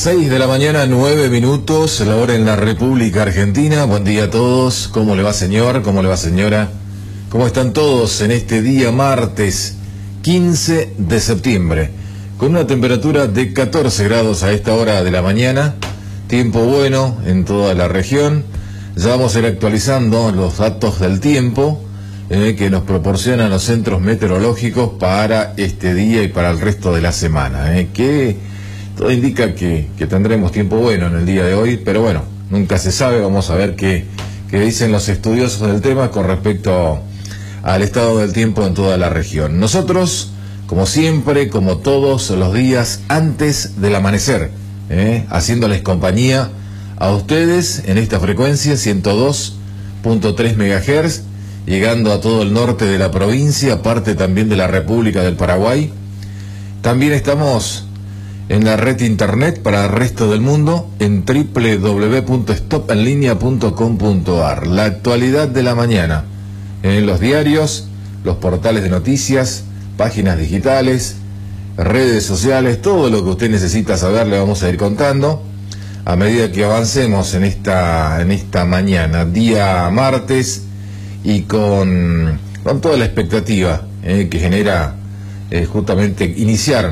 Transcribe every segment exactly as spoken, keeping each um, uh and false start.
seis de la mañana, nueve minutos, la hora en la República Argentina. Buen día a todos. ¿Cómo le va, señor? ¿Cómo le va, señora? ¿Cómo están todos en este día martes quince de septiembre? Con una temperatura de catorce grados a esta hora de la mañana. Tiempo bueno en toda la región. Ya vamos a ir actualizando los datos del tiempo eh, que nos proporcionan los centros meteorológicos para este día y para el resto de la semana. Eh, que todo indica que, que tendremos tiempo bueno en el día de hoy, pero bueno, nunca se sabe. Vamos a ver qué, qué dicen los estudiosos del tema con respecto al estado del tiempo en toda la región. Nosotros, como siempre, como todos los días antes del amanecer, eh, haciéndoles compañía a ustedes en esta frecuencia ciento dos punto tres megahertz, llegando a todo el norte de la provincia, parte también de la República del Paraguay. También estamos en la red internet para el resto del mundo en doble u doble u doble u punto stop en línea punto com punto a r. La actualidad de la mañana en los diarios, los portales de noticias, páginas digitales, redes sociales, todo lo que usted necesita saber le vamos a ir contando a medida que avancemos en esta en esta mañana, día martes, y con, con toda la expectativa eh, que genera eh, justamente iniciar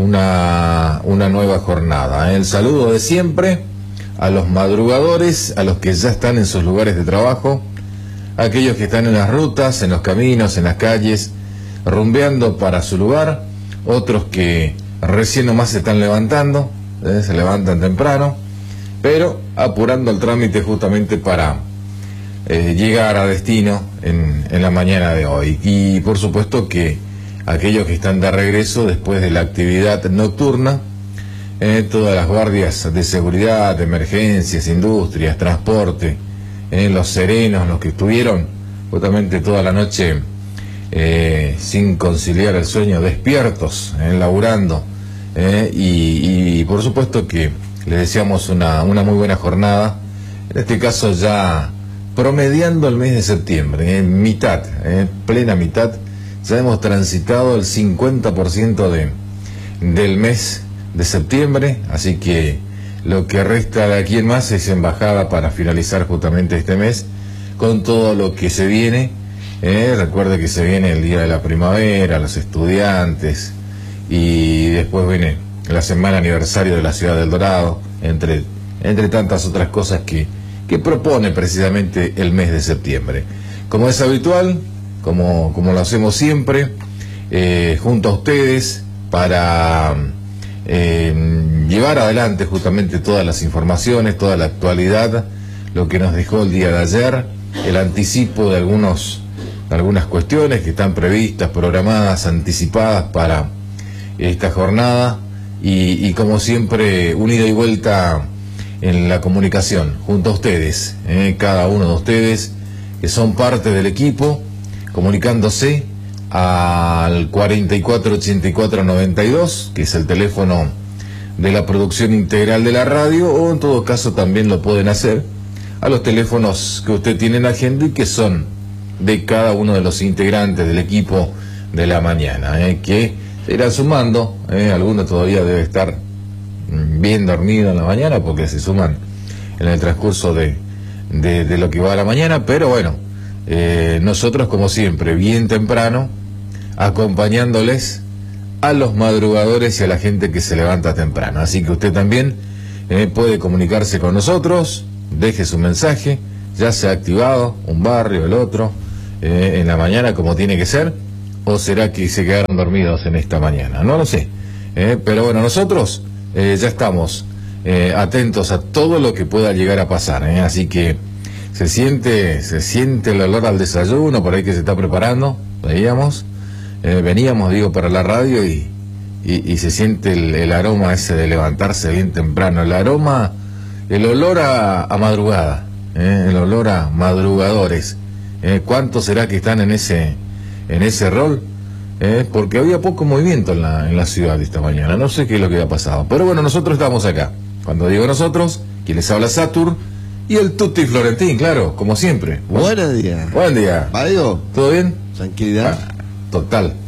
una, una nueva jornada. El saludo de siempre a los madrugadores, a los que ya están en sus lugares de trabajo, a aquellos que están en las rutas, en los caminos, en las calles, rumbeando para su lugar, otros que recién nomás se están levantando, ¿eh? se levantan temprano, pero apurando el trámite justamente para eh, llegar a destino en, en la mañana de hoy. Y por supuesto que aquellos que están de regreso después de la actividad nocturna, eh, todas las guardias de seguridad, de emergencias, industrias, transporte, eh, los serenos, los que estuvieron justamente toda la noche eh, sin conciliar el sueño, despiertos, eh, laburando, eh, y, y por supuesto que les deseamos una, una muy buena jornada, en este caso ya promediando el mes de septiembre, en eh, mitad, eh, plena mitad. Ya hemos transitado el cincuenta por ciento de, del mes de septiembre, así que lo que resta de aquí en más es embajada para finalizar justamente este mes con todo lo que se viene. Eh, recuerde que se viene el día de la primavera, los estudiantes, y después viene la semana aniversario de la ciudad del Dorado, entre, entre tantas otras cosas que, que propone precisamente el mes de septiembre. Como es habitual, Como, como lo hacemos siempre, eh, junto a ustedes, para eh, llevar adelante justamente todas las informaciones, toda la actualidad, lo que nos dejó el día de ayer, el anticipo de, algunos, de algunas cuestiones que están previstas, programadas, anticipadas para esta jornada, y, y como siempre, un ida y vuelta en la comunicación, junto a ustedes, eh, cada uno de ustedes, que son parte del equipo, comunicándose al cuarenta y cuatro ochenta y cuatro noventa y dos, que es el teléfono de la producción integral de la radio, o en todo caso también lo pueden hacer a los teléfonos que usted tiene en la agenda y que son de cada uno de los integrantes del equipo de la mañana, eh, que se irán sumando, eh, alguno todavía debe estar bien dormido en la mañana porque se suman en el transcurso de, de, de lo que va a la mañana, pero bueno, Eh, nosotros como siempre, bien temprano, acompañándoles a los madrugadores y a la gente que se levanta temprano. Así que usted también eh, puede comunicarse con nosotros, deje su mensaje, ya se ha activado un barrio, el otro, eh, en la mañana como tiene que ser, o será que se quedaron dormidos en esta mañana, no lo sé, eh, pero bueno, nosotros eh, ya estamos eh, atentos a todo lo que pueda llegar a pasar, eh, así que Se siente, se siente el olor al desayuno por ahí que se está preparando, veíamos, eh, veníamos, digo, para la radio y, y, y se siente el, el aroma ese de levantarse bien temprano, el aroma, el olor a, a madrugada, eh, el olor a madrugadores. Eh, ¿Cuántos será que están en ese, en ese rol? Eh, porque había poco movimiento en la, en la ciudad esta mañana, no sé qué es lo que ha pasado, pero bueno, nosotros estamos acá. Cuando digo nosotros, quien les habla, Satur, y el Tutti Florentín, claro, como siempre. Buenos días. Buen día. ¿Adiós? ¿Todo bien? Tranquilidad. Ah, total.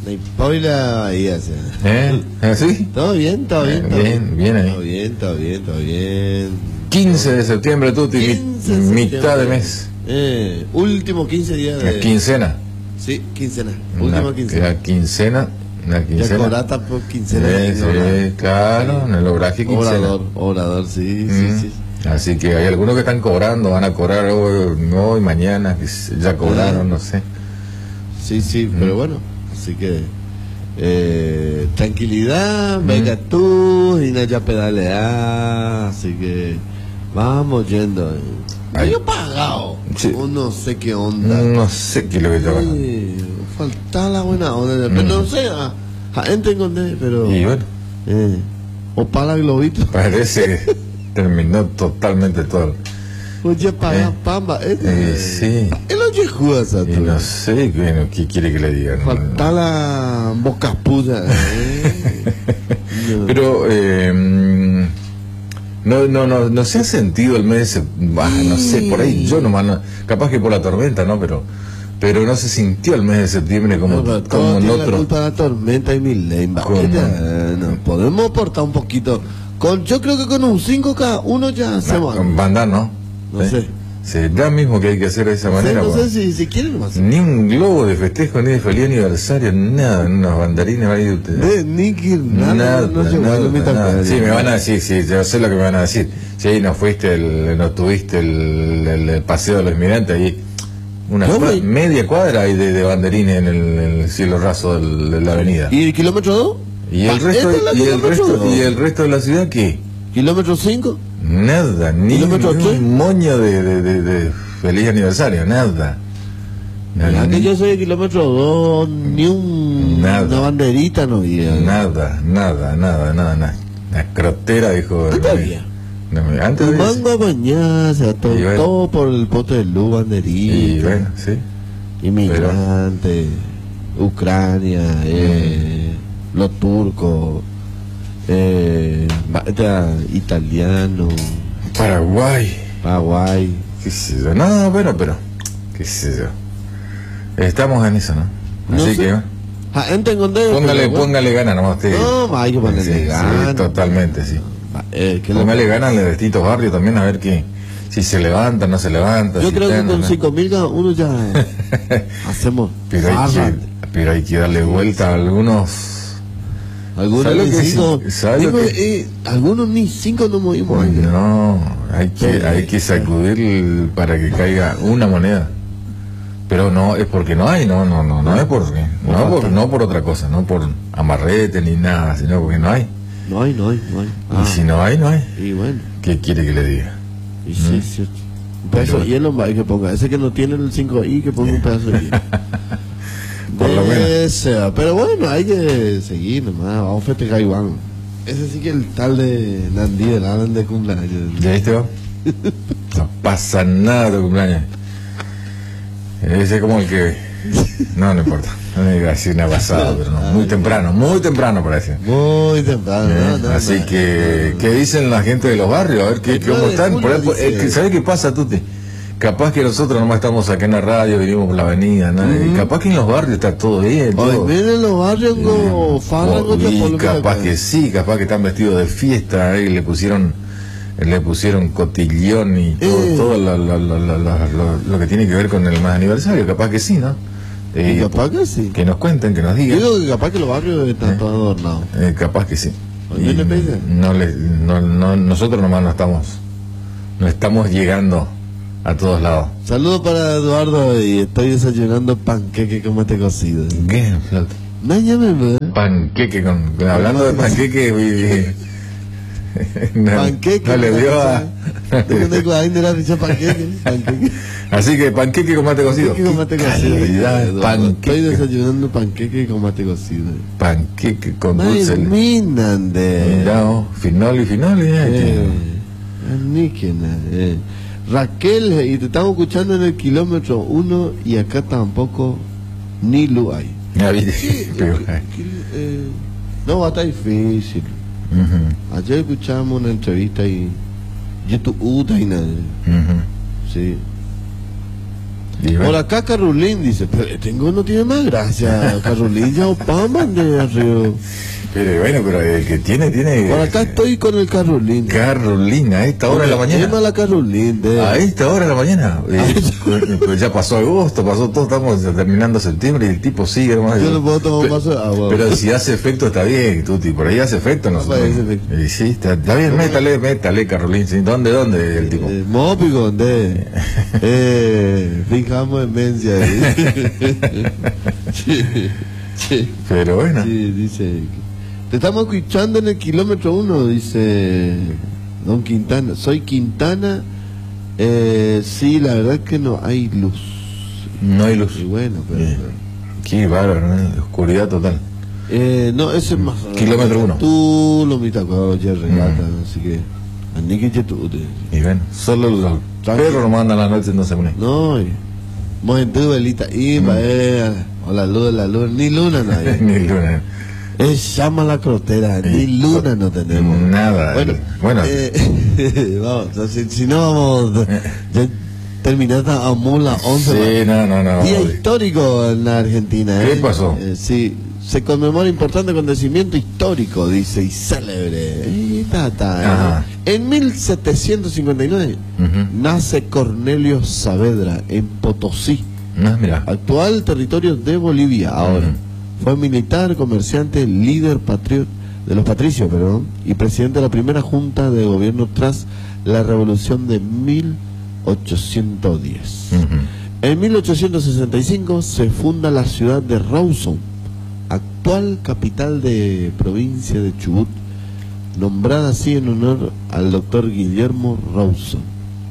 No hay Paula ahí hace. ¿Eh? ¿Así? ¿Todo bien? ¿Todo bien? ¿Todo Bien, bien ahí. Todo bien, todo bien, todo bien. quince de septiembre, Tuti, quince de mitad septiembre. de mes. Eh, último quince días de... Quincena. Sí, quincena. Última Una- quincena. La quincena. La Ya quincena. corata por quincena. Sí, sí, claro, en el obraje quincena. Obrador, obrador, sí, Mm. sí, sí. Así que hay algunos que están cobrando, van a cobrar hoy, hoy mañana, que s- ya cobraron, no sé. Sí, sí, Mm. pero bueno, así que eh, tranquilidad, Mm. venga tú y no ya pedalear, así que vamos yendo. Ay. Medio pagado, Sí. o no sé qué onda. No sé qué es lo que está pasando. Sí, falta la buena onda, pero Mm. no sé, a, a gente encontré, pero Y bueno, eh, o para globito, parece que terminó totalmente todo. oye paga Eh. pamba, Eh, este, sí, el oye juega y no sé bueno, qué quiere que le digan. falta la boca puta, eh. No. Pero eh, mm, no, no, no, no se ha sentido el mes, de sep- bah, no sé, por ahí yo nomás, no- capaz que por la tormenta, ¿no? Pero pero no se sintió el mes de septiembre como, No, pero todo como en tiene la otro. culpa de la tormenta y mi ley. Como- Nos podemos aportar un poquito. Con, yo creo que con un cinco cada uno ya se va. Con bandar, ¿no? No ¿Eh? sé. Será mismo que hay que hacer de esa No sé, manera. no sé pues. si, si quieren nomás. Ni un globo de festejo, ni de feliz aniversario, nada, unos bandarines van a ir ustedes. De Nicky, nada, Nada, no llegó nada, a la mitad. nada. Sí, me van a decir, sí, yo sé lo que me van a decir. Sí, no fuiste, el, no tuviste el, el- el paseo de los inmigrantes ahí. Una No, cua- me- media cuadra hay de, de banderines en el, en el cielo raso del- de la avenida. ¿Y el kilómetro dos? ¿Y el resto, ¿Esta es la y el kilómetro resto, dos? y el resto de la ciudad qué? ¿Kilómetro cinco? Nada, ni, ¿Kilómetro ni tres? un moño de, de, de, de feliz aniversario, nada. Mira que yo soy el kilómetro dos, ni un, Nada. una banderita no había. Nada, nada, nada, nada, nada. La crotera, dijo. Antes había. No, antes Un había, mango a bañarse, todo, Y bueno. todo por el pote de luz, sí. banderita. Y bueno, sí. Inmigrantes, Ucrania, eh, los turcos, eh, va- ya, italianos, Paraguay. Paraguay. Qué sé yo. No, bueno, pero. Qué sé yo. Estamos en eso, ¿no? No Así sé. que. Ah, gente con dedo, Póngale, pero bueno. póngale ganas nomás usted. No, hay que ponerle Sí, sí, ganas. totalmente, sí. Ah, eh, que lo- Póngale ganas en los distintos barrios también a ver que si se levanta, no se levanta. Yo si creo que están, con ¿no? cinco mil cada uno ya hacemos. Pero hay, farra. que, pero hay que darle vuelta a algunos. Algunos ¿Sabe lo ni que cinco. sí? ¿Sabe lo digo, que- eh, algunos ni cinco no movimos. Uy, ayer. no, hay que, Sí. hay que sacudir el- para que caiga una moneda. Pero no es porque no hay, no, no, no, no es porque, no por, no por otra cosa, no por amarrete ni nada, sino porque no hay. No hay, no hay, no hay. Ah, Y si no hay, no hay. y bueno. ¿Qué quiere que le diga? Y sí, sí. Un pedazo Pero- de hielo va, hay que ponga. Ese que no tiene el cinco i, que ponga un pedazo de hielo. Por lo menos. Ese, pero bueno, hay que seguir nomás. Vamos a festejar igual. Ese sí que el tal de Nandí, del Alan de cumpleaños. ¿Ya viste vos? No pasa nada de cumpleaños. Ese es como el que. No, no importa. No iba a decir una pasada, pero no. Muy temprano, muy temprano parece. Muy temprano, Eh, ¿no? No, Así no, que, no, ¿qué dicen la gente de los barrios? A ver qué, El cómo nueve de están. Por julio ahí, por- dice- es que, ¿sabes qué pasa, Tuti? Capaz que nosotros nomás estamos acá en la radio, venimos por la avenida, ¿no? Y capaz que en los barrios está todo bien. Hoy todo. miren los barrios con farra con Y capaz que sí, capaz que están vestidos de fiesta, eh, y le pusieron le pusieron cotillón y todo, Eh. todo lo, lo- lo- lo- lo- lo- lo que tiene que ver con el más aniversario, capaz que sí, ¿no? Eh, capaz que sí. que nos cuenten, que nos Yo digan. digo que capaz que los barrios están Eh. todos adornados. Eh, capaz que sí. ¿Hoy Y viene Peña? no le, no, no, nosotros nomás no estamos, no estamos llegando a todos lados. Saludos para Eduardo y estoy desayunando panqueque con mate cocido. ¿Qué? Flauta. No, ya me ve. Panqueque con, hablando de panqueque, vi- no, Panqueque. no le dio a Tengo que ahí de la risa panqueque. Panqueque. así que panqueque con mate cocido. Panqueque con mate Qué cocido. calidad, Eduardo. Estoy panqueque, desayunando panqueque con mate cocido. panqueque con Madre dulce. mía, de. Mirá, oh, finoli, finoli, eh, Eh, alníquena, eh. Raquel, eh, y te estamos escuchando en el kilómetro uno y acá tampoco ni luz hay. que- Ah, viste, pero, eh, Eh, no, va a estar difícil. ujú, Ayer escuchamos una entrevista y YouTube y nada. ujú. Sí. Y bueno. Por acá Carolín dice, pero tengo no tiene más gracia. Carolín ya Obama de arriba. Pero bueno, pero el que tiene, tiene... Por acá estoy con el Carolín. Carolina, a esta hora de la mañana. Llama la Carolín. De... A esta hora de la mañana. Eh, pues ya pasó agosto, pasó todo, estamos terminando septiembre y el tipo sigue, hermano. Yo no puedo tomar un vaso de agua. Pero si hace efecto está bien, Tuti, por ahí hace efecto, no, no sé. efecto. Y sí, está, está bien, métale, métale, Carolín. ¿Sí? ¿Dónde, dónde el tipo? Eh, Mópico, ¿dónde? eh, fijamos en Mencia. sí, sí. Pero bueno. Sí, dice... Te estamos escuchando en el kilómetro uno, dice Don Quintana. Soy Quintana. Eh, sí, la verdad es que no hay luz. No hay luz. Y bueno, pero... Eh, qué bárbaro, ¿no? Oscuridad total. Eh, no, ese es más... Kilómetro uno. Tú lo mitas con ya regata, mm. así que... Ni que tú te... Y ven, solo los perros lo mandan la noche, no se unen. No, y... Vos en tu velita, y mm. eh, o la luz, la luz, ni luna no hay. Ni luna. Es llama la crotera, ni luna no tenemos. Nada. Bueno, bueno. Eh, vamos, si, si no vamos ya terminada a Mula once. Sí, no, no, no. Día no. histórico en la Argentina. ¿Qué ¿eh? pasó? Eh, sí, se conmemora importante acontecimiento histórico, dice, y célebre. Y tata, ¿eh? En mil setecientos cincuenta y nueve uh-huh. nace Cornelio Saavedra en Potosí, ah, mira. actual territorio de Bolivia ahora. Uh-huh. Fue militar, comerciante, líder patriot de los patricios, perdón, y presidente de la primera junta de gobierno tras la revolución de mil ochocientos diez. Uh-huh. En mil ochocientos sesenta y cinco se funda la ciudad de Rawson, actual capital de provincia de Chubut, nombrada así en honor al doctor Guillermo Rawson.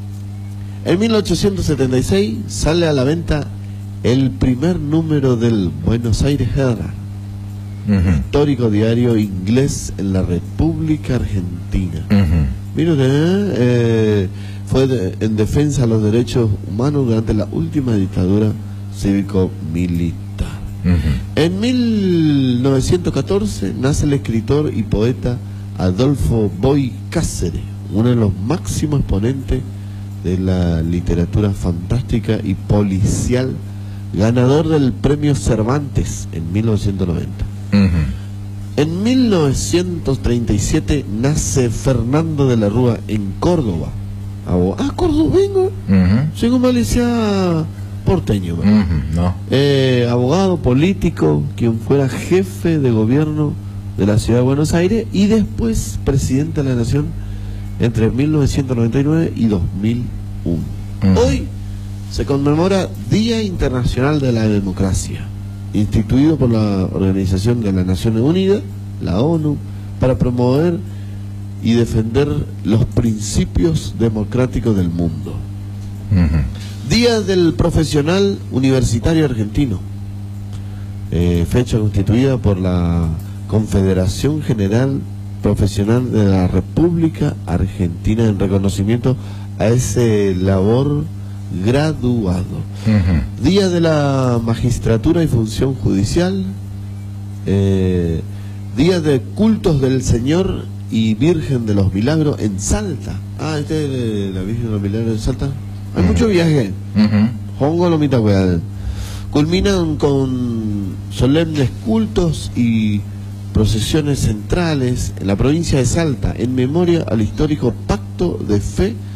En mil ochocientos setenta y seis sale a la venta el primer número del Buenos Aires Herald, uh-huh. histórico diario inglés en la República Argentina. Uh-huh. Mira, eh, fue de, en defensa de los derechos humanos durante la última dictadura cívico-militar. Uh-huh. En mil novecientos catorce nace el escritor y poeta Adolfo Boy Cáceres, uno de los máximos exponentes de la literatura fantástica y policial, ganador del premio Cervantes en mil novecientos noventa. Uh-huh. En mil novecientos treinta y siete nace Fernando de la Rúa en Córdoba. Ah, cordobengo. Uh-huh. Según Malicia porteño. Uh-huh. No. Eh, abogado, político, quien fuera jefe de gobierno de la ciudad de Buenos Aires y después presidente de la Nación entre mil novecientos noventa y nueve y dos mil uno. Uh-huh. Hoy se conmemora Día Internacional de la Democracia, instituido por la Organización de las Naciones Unidas, la ONU, para promover y defender los principios democráticos del mundo. Uh-huh. Día del Profesional Universitario Argentino, eh, fecha constituida por la Confederación General Profesional de la República Argentina en reconocimiento a ese labor graduado. Uh-huh. Día de la Magistratura y Función Judicial, eh, Día de Cultos del Señor y Virgen de los Milagros en Salta. Ah, este es de la Virgen de los Milagros en Salta. Hay uh-huh. mucho viaje. Hongo lo mitad. Culminan con solemnes cultos y procesiones centrales en la provincia de Salta en memoria al histórico Pacto de Fe